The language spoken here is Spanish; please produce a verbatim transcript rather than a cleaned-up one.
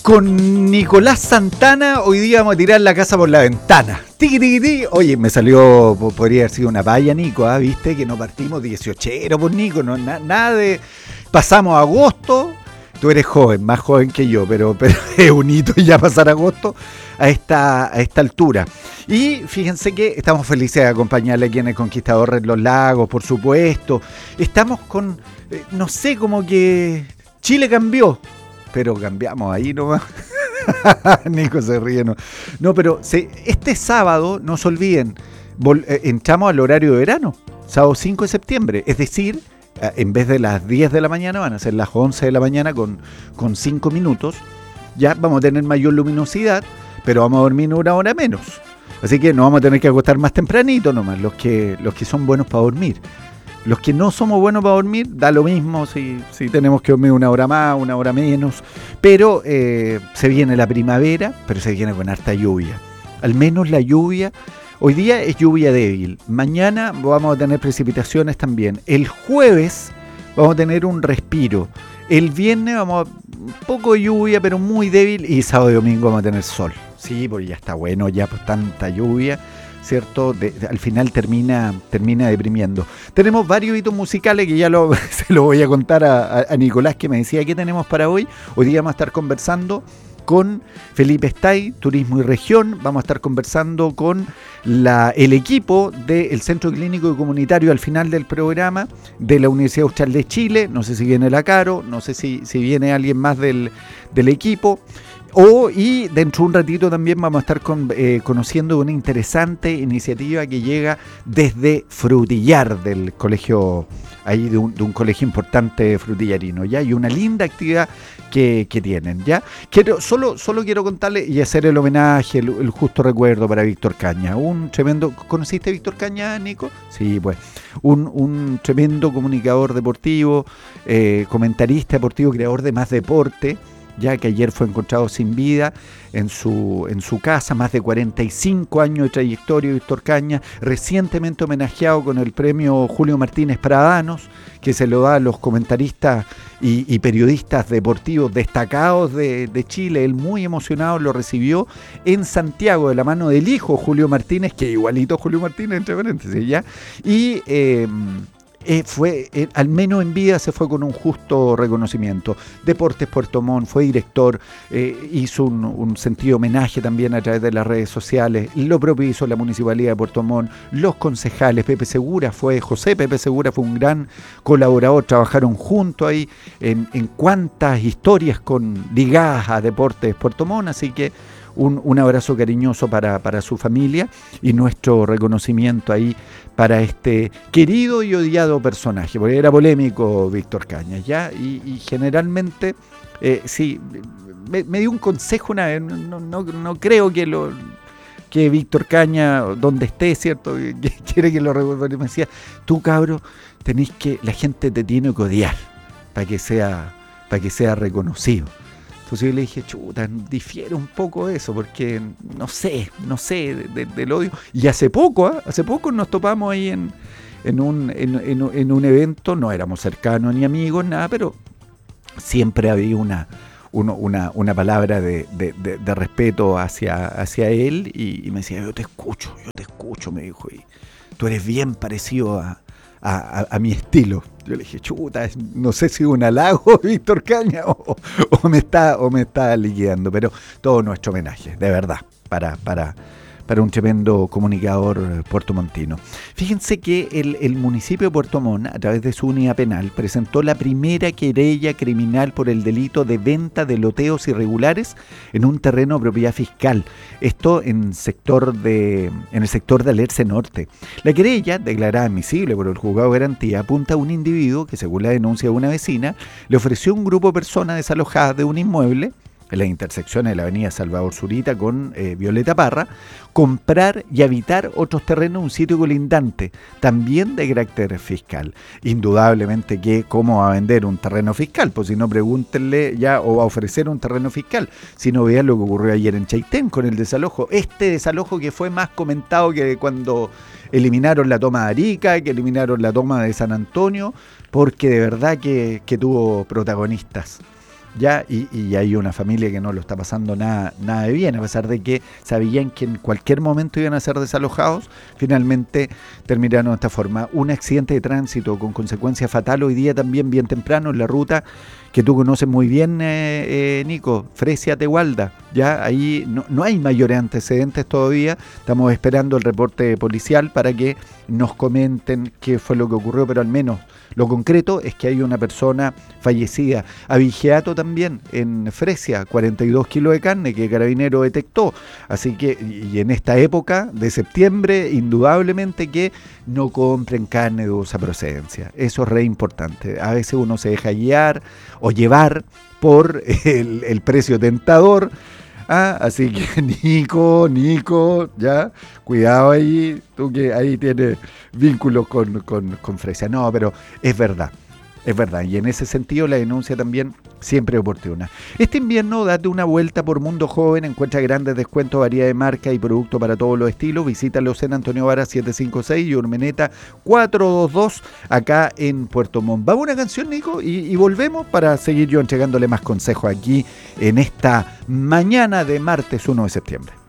Con Nicolás Santana, hoy día vamos a tirar la casa por la ventana. Tiki, tiki, tiki. Oye, me salió, podría haber sido una palla, Nico, ¿ah? ¿Viste? Que no partimos dieciochero por Nico, no, na, nada de... Pasamos agosto, tú eres joven, más joven que yo, pero, pero es un hito ya pasar agosto a esta, a esta altura. Y fíjense que estamos felices de acompañarle aquí en El Conquistador en los Lagos, por supuesto. Estamos con, eh, no sé, como que Chile cambió. Pero cambiamos ahí nomás. Nico se ríe, no. No, pero se, este sábado, no se olviden, vol, eh, entramos al horario de verano, sábado cinco de septiembre. Es decir, eh, en vez de las diez de la mañana, van a ser las once de la mañana con, con cinco minutos. Ya vamos a tener mayor luminosidad, pero vamos a dormir una hora menos. Así que nos vamos a tener que acostar más tempranito nomás, los que, los que son buenos para dormir. Los que no somos buenos para dormir, da lo mismo si, si tenemos que dormir una hora más, una hora menos. Pero eh, se viene la primavera, pero se viene con harta lluvia. Al menos la lluvia, hoy día es lluvia débil. Mañana vamos a tener precipitaciones también. El jueves vamos a tener un respiro. El viernes vamos a un poco de lluvia, pero muy débil. Y sábado y domingo vamos a tener sol. Sí, porque ya está bueno, ya pues tanta lluvia, ¿cierto? De, de, al final termina, termina deprimiendo. Tenemos varios hitos musicales que ya lo, se lo voy a contar a, a, a Nicolás, que me decía qué tenemos para hoy. Hoy día vamos a estar conversando con Felipe Stay, Turismo y Región. Vamos a estar conversando con la, el equipo del Centro Clínico y Comunitario al final del programa de la Universidad Austral de Chile. No sé si viene la Caro, no sé si, si viene alguien más del, del equipo. Oh, y dentro de un ratito también vamos a estar con, eh, conociendo una interesante iniciativa que llega desde Frutillar, del colegio, ahí de un, de un colegio importante frutillarino, ¿ya? Y una linda actividad que, que tienen, ¿ya? Quiero, solo, solo quiero contarle y hacer el homenaje, el, el justo recuerdo para Víctor Caña, un tremendo... ¿Conociste a Víctor Caña, Nico? Sí, pues, un, un tremendo comunicador deportivo, eh, comentarista deportivo, creador de Más Deporte, ya que ayer fue encontrado sin vida en su, en su casa, más de cuarenta y cinco años de trayectoria, Víctor Caña, recientemente homenajeado con el premio Julio Martínez Pradanos, que se lo da a los comentaristas y, y periodistas deportivos destacados de, de Chile. Él muy emocionado lo recibió en Santiago de la mano del hijo Julio Martínez, que igualito Julio Martínez, entre paréntesis, ¿ya? Y... Eh, Eh, fue, eh, al menos en vida se fue con un justo reconocimiento. Deportes Puerto Montt, fue director, eh, hizo un, un sentido homenaje también a través de las redes sociales, lo propio hizo la Municipalidad de Puerto Montt, los concejales, Pepe Segura fue, José Pepe Segura fue un gran colaborador, trabajaron juntos ahí en, en cuantas historias con, ligadas a Deportes Puerto Montt, así que Un, un abrazo cariñoso para, para su familia y nuestro reconocimiento ahí para este querido y odiado personaje, porque era polémico Víctor Caña, ¿ya? Y, y generalmente, eh, sí, me, me dio un consejo una vez, no, no, no creo que lo que Víctor Caña, donde esté, ¿cierto? Que quiere que lo recuerde, me decía, tú cabro, tenés que, la gente te tiene que odiar para que sea, para que sea reconocido. Entonces yo le dije, chuta, difiere un poco de eso, porque no sé, no sé de, de, del odio. Y hace poco, ¿eh? hace poco nos topamos ahí en, en, un, en, en, en un evento, no éramos cercanos ni amigos, nada, pero siempre había una, uno, una, una palabra de, de, de, de respeto hacia, hacia él, y, y me decía, yo te escucho, yo te escucho, me dijo, y tú eres bien parecido a... A, a, a mi estilo. Yo le dije, chuta, no sé si un halago, Víctor Caña, o, o me está o me está liquidando, pero todo nuestro homenaje, de verdad, para, para, para un tremendo comunicador puertomontino. Fíjense que el, el municipio de Puerto Montt, a través de su unidad penal, presentó la primera querella criminal por el delito de venta de loteos irregulares en un terreno de propiedad fiscal. Esto en sector de en el sector de Alerce Norte. La querella, declarada admisible por el juzgado de garantía, apunta a un individuo que, según la denuncia de una vecina, le ofreció a un grupo de personas desalojadas de un inmueble en las intersecciones de la avenida Salvador Zurita con eh, Violeta Parra, comprar y habitar otros terrenos en un sitio colindante, también de carácter fiscal. Indudablemente que cómo va a vender un terreno fiscal, pues si no pregúntenle ya, o va a ofrecer un terreno fiscal, si no vean lo que ocurrió ayer en Chaitén con el desalojo, este desalojo que fue más comentado que cuando eliminaron la toma de Arica, que eliminaron la toma de San Antonio, porque de verdad que, que tuvo protagonistas. ya, y, y hay una familia que no lo está pasando nada, nada de bien, a pesar de que sabían que en cualquier momento iban a ser desalojados, finalmente terminaron de esta forma. Un accidente de tránsito con consecuencia fatal hoy día también bien temprano en la ruta que tú conoces muy bien, eh, eh, Nico, Fresia-Tegualda. Ya ahí no, no hay mayores antecedentes todavía, estamos esperando el reporte policial para que nos comenten qué fue lo que ocurrió, pero al menos lo concreto es que hay una persona fallecida. Abigeato también en Fresia, cuarenta y dos kilos de carne que Carabinero detectó. Así que, y en esta época de septiembre, indudablemente que no compren carne de dudosa procedencia. Eso es re importante. A veces uno se deja guiar o llevar por el, el precio tentador. Ah, así que Nico, Nico, ya, cuidado ahí, tú que ahí tienes vínculos con, con, con Fresia. No, pero es verdad, es verdad. Y en ese sentido la denuncia también siempre oportuna. Este invierno date una vuelta por Mundo Joven, encuentra grandes descuentos, variedad de marca y producto para todos los estilos. Visítalos en Antonio Vara setecientos cincuenta y seis y Urmeneta cuatrocientos veintidós acá en Puerto Montt. Vamos a una canción, Nico, y, y volvemos para seguir yo entregándole más consejos aquí en esta mañana de martes uno de septiembre.